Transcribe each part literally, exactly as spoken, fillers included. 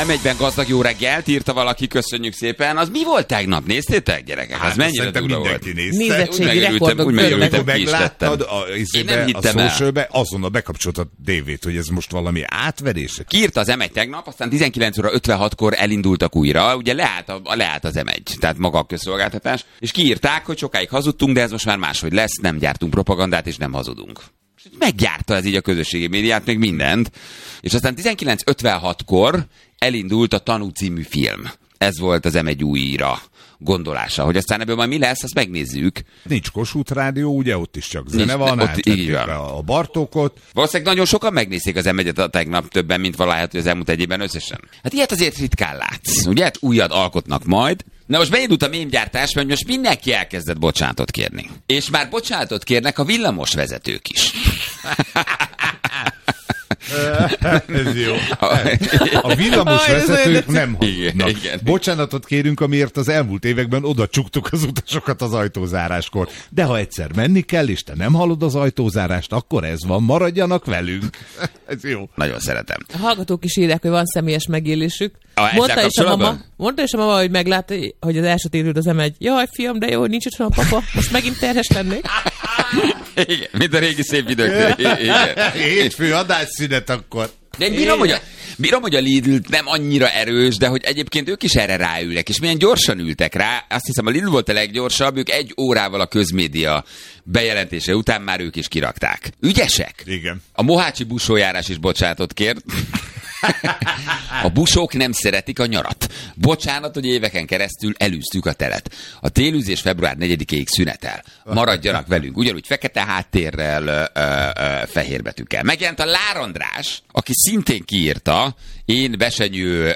em egyben gazdag jó reggelt, írta valaki, köszönjük szépen. Az mi volt tegnap? Néztétek, gyerekek? Hát, az mennyire durva volt? Nézettségi rekordok. Úgy megörültem, ki is megláttad a, izébe, a socialbe, azonnal bekapcsolt a tévét, hogy ez most valami átverés. Kiírta az em egy tegnap, aztán tizenkilenc óra ötvenhatkor elindultak újra, ugye leállt, a, leállt az em egy, tehát maga a közszolgáltatás, és kiírták, hogy sokáig hazudtunk, de ez most már máshogy lesz, nem gyártunk propagandát, és nem hazudunk. Meggyárta ez így a közösségi médiát, még mindent. És aztán tizenkilenc ötvenhatkor elindult a Tanú című film. Ez volt az em egy újra gondolása. Hogy aztán ebből majd mi lesz, azt megnézzük. Nincs Kossuth Rádió, ugye ott is csak zene van, ott így van. A Bartókot. Valószínűleg nagyon sokan megnézték az em egyet a tegnap, többen, mint valahogy az elmúlt egy évben összesen. Hát ilyet azért ritkán látsz. Ugye? Hát újat alkotnak majd. Na most beindult a mémgyártás, mert most mindenki elkezdett bocsánatot kérni. És már bocsánatot kérnek a villamos vezetők is. Ez jó. A villamos vezetők nem hazudnak. Bocsánatot kérünk, amiért az elmúlt években oda csuktuk az utasokat az ajtózáráskor. De ha egyszer menni kell, és te nem hallod az ajtózárást, akkor ez van, maradjanak velünk. Ez jó. Nagyon szeretem. A hallgatók is írják, hogy van személyes megélésük. A, mondta, is a mama, mondta is a mama, hogy meglátta, hogy az első térült az em egy. Jaj, fiam, de jó, hogy nincs otthon a papa. Most megint terhes lennék. Igen, mint a régi szép idők. Hétfő adásszünet akkor. De én bírom, hogy a, bírom, hogy a Lidl nem annyira erős, de hogy egyébként ők is erre ráülnek, és milyen gyorsan ültek rá. Azt hiszem, a Lidl volt a leggyorsabb, ők egy órával a közmédia bejelentése után már ők is kirakták. Ügyesek? Igen. A mohácsi busójárás is bocsánatot kért. A busók nem szeretik a nyarat. Bocsánat, hogy éveken keresztül elűztük a telet. A télűzés február negyedikéig szünetel. Maradjanak velünk. Ugyanúgy fekete háttérrel, ö, ö, fehér betűkkel. Megjelent a Lár András, aki szintén kiírta, én Besenyő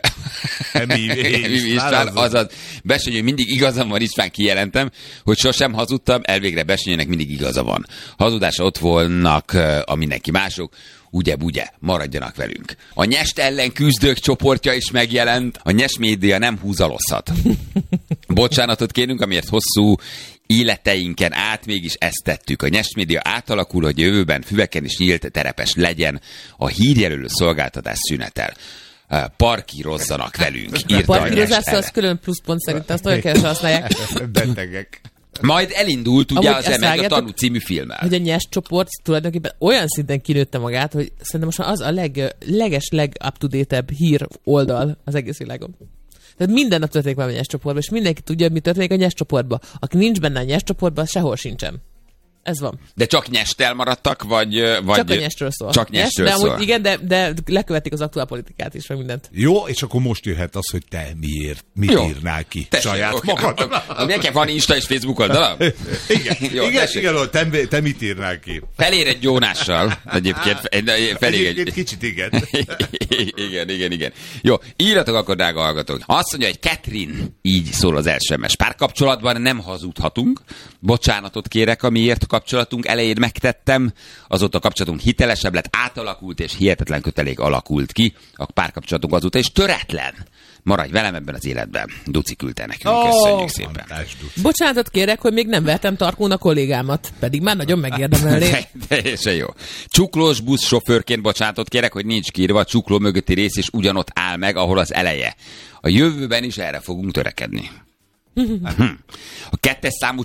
István, azaz Besenyő mindig igazam van, István kijelentem, hogy sosem hazudtam, elvégre Besenyőnek mindig igaza van. Hazudása ott volnak a mindenki mások, ugye-bugye, maradjanak velünk. A Nyest ellen küzdők csoportja is megjelent, a Nyes média nem húzalozhat. Bocsánatot kérünk, amiért hosszú életeinken át mégis ezt tettük. A Nyes média átalakul, hogy jövőben füveken is nyílt terepes legyen, a hírjelölő szolgáltatás szünetel. Parkírozzanak velünk, írta a Parkírozás az külön pluszpont szerint, azt olyan keresre használják. Betegek. Majd elindult ugye amúgy az em egy a Tanú című filmmel. Hogy a Nyes csoport tulajdonképpen olyan szinten kinőtte magát, hogy szerintem most már az a leg, leges, leg up-to-date-ebb hír oldal az egész világon. Tehát minden nap történik valami Nyes csoportban, és mindenki tudja, mi történik a Nyes csoportban. Aki nincs benne a Nyes csoportban, sehol sincsen. Ez van. De csak Nyesttel maradtak, vagy... vagy csak a Nyestről szól. Csak Nyestről Nyest, szól. De amúgy, igen, de, de lekövetik az aktuál politikát is, meg mindent. Jó, és akkor most jöhet az, hogy te miért, mit jó. írnál ki Tessék, saját okay. magad. Nekem van Insta és Facebook oldala? Igen, jó, igen, igen, te, te mit írnál ki? Felér egy Jónással, egyébként. Felég egyébként egy... kicsit igen. igen, igen, igen. Jó, írjatok akkor, drága hallgatók. Azt mondja, hogy Catherine, így szól az es em es. Párkapcsolatban nem hazudhatunk. Bocsánatot kérek, amiért kapcsolatunk elején megtettem. Azóta a kapcsolatunk hitelesebb lett, átalakult, és hihetetlen kötelék alakult ki. A párkapcsolatunk azóta is töretlen. Maradj velem ebben az életben. Duci küldte nekünk, oh, köszönjük szépen. Bocsánatot kérek, hogy még nem vertem tarkón a kollégámat, pedig már nagyon megérdemelné. Teljesen jó. Csuklós buszsofőrként bocsánatot kérek, hogy nincs kiírva, a csukló mögötti rész is ugyanott áll meg, ahol az eleje. A jövőben is erre fogunk törekedni. A kettes számú